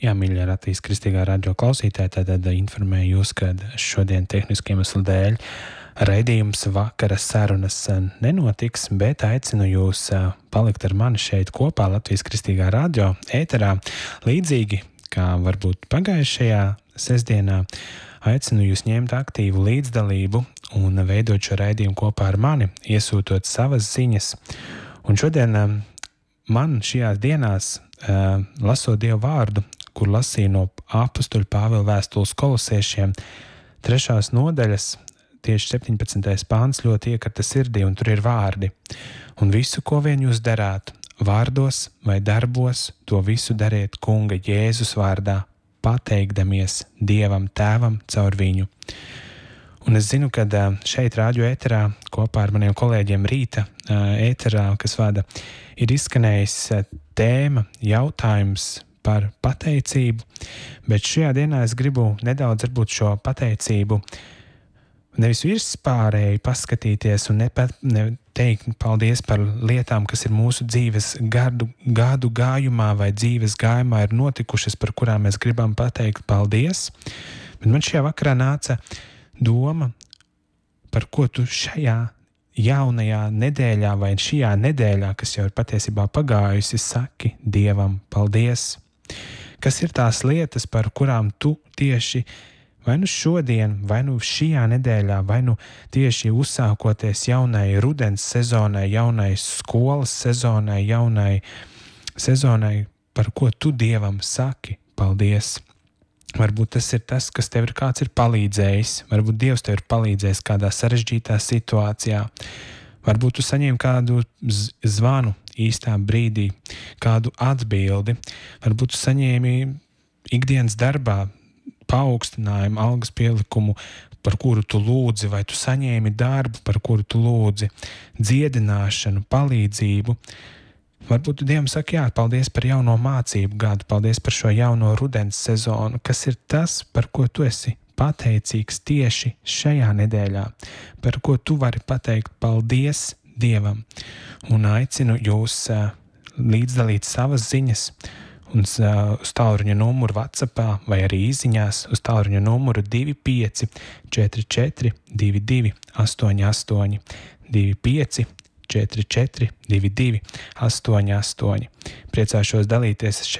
Jā, mīļie Latvijas Kristīgā radio klausītāji, tad informēju jūs, ka šodien tehnisku iemeslu dēļ raidījums vakara sarunas nenotiks, bet aicinu jūs palikt ar mani šeit kopā Latvijas Kristīgā radio ēterā. Līdzīgi kā varbūt pagājušajā sestdienā, aicinu jūs ņemt aktīvu līdzdalību un veidot šo raidījumu kopā ar mani, iesūtot savas ziņas. Un šodien man šajās dienās, lasot Dievu vārdu, kur lasīju no apustuļa Pāvila vēstules kolosiešiem, 3. nodaļas, tieši 17. pāns ļoti iekrita sirdī, un tur ir vārdi. Un visu, ko vien jūs darāt, vārdos vai darbos, to visu dariet Kunga Jēzus vārdā, pateikdamies Dievam Tēvam caur viņu. Un es zinu, ka šeit radio ēterā kopā ar maniem kolēģiem rīta ēterā, kas vada, ir izskanējis tēma, jautājums par pateicību, bet šajā dienā es gribu nedaudz varbūt šo pateicību nevis virspārēji paskatīties un teikt paldies par lietām, kas ir mūsu dzīves gadu gājumā vai dzīves gājumā ir notikušas, par kurām mēs gribam pateikt paldies, bet man šajā vakarā nāca doma, par ko tu šajā jaunajā nedēļā vai šajā nedēļā, kas jau ir patiesībā pagājusi, saki Dievam paldies. Kas ir tās lietas, par kurām tu tieši vai nu šodien, vai nu šajā nedēļā, vai nu tieši uzsākoties jaunai rudens sezonai, jaunai skolas sezonai, jaunai sezonai, par ko tu Dievam saki paldies. Varbūt tas ir tas, kas tev kāds ir palīdzējis, varbūt Dievs tev ir palīdzējis kādā sarežģītā situācijā, varbūt tu saņēmi kādu zvanu īstā brīdī, kādu atbildi, varbūt tu saņēmi ikdienas darbā paaugstinājumu, algas pielikumu, par kuru tu lūdzi, vai tu saņēmi darbu, par kuru tu lūdzi, dziedināšanu, palīdzību. Varbūt tu Dievam saki, jā, paldies par jauno mācību gadu, paldies par šo jauno rudens sezonu, kas ir tas, par ko tu esi pateicīgs tieši šajā nedēļā, par ko tu vari pateikt paldies Dievam. Un aicinu jūs līdzdalīt savas ziņas un uz tālruņa numuru WhatsAppā vai arī īsiņās uz tālruņa numuru 25 44 22 88 25 44 22 88. Priecāšos dalīties šeit